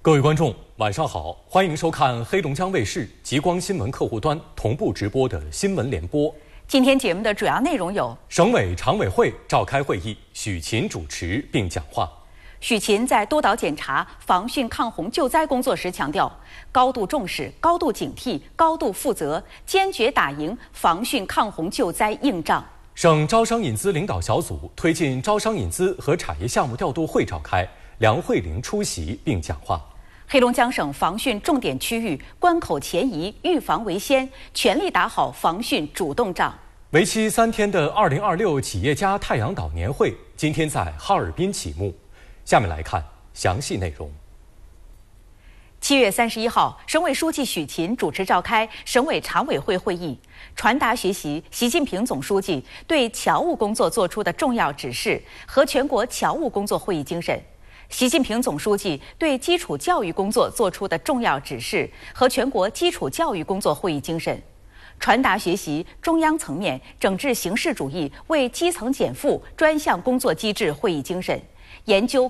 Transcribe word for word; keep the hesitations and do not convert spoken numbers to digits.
各位观众，晚上好，欢迎收看黑龙江卫视极光新闻客户端同步直播的新闻联播。 今天节目的主要内容有： 省委常委会召开会议，许勤主持并讲话。 许勤在督导检查防汛抗洪救灾工作时强调，高度重视、高度警惕、高度负责，坚决打赢防汛抗洪救灾硬仗。 省招商引资领导小组推进招商引资和产业项目调度会召开，梁慧玲出席并讲话。 黑龙江省防汛重点区域关口前移，预防为先，全力打好防汛主动仗。 为期三天的二零二六企业家太阳岛年会今天在哈尔滨启幕。下面来看详细内容。 七月三十一号，省委书记许勤主持召开省委常委会会议，传达学习习近平总书记对侨务工作作出的重要指示和全国侨务工作会议精神。习近平总书记对基础教育工作作出的重要指示和全国基础教育工作会议精神，传达学习中央层面整治形式主义为基层减负专项工作机制会议精神，研究